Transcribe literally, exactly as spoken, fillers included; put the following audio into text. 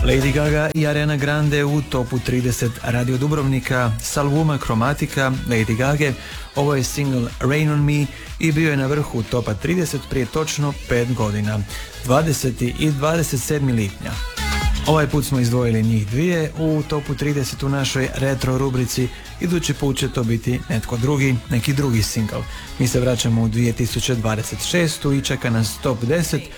Lady Gaga i Ariana Grande u topu trideset Radio Dubrovnika s albuma Chromatica Lady Gaga. Ovo je single Rain on Me i bio je na vrhu topa trideset prije točno pet godina, dvadeseti i dvadeset sedmi lipnja. Ovaj put smo izdvojili njih dvije u topu trideset u našoj retro rubrici. Idući put će to biti netko drugi, neki drugi single. Mi se vraćamo u dvije tisuće dvadeset šestu i čeka nas top deset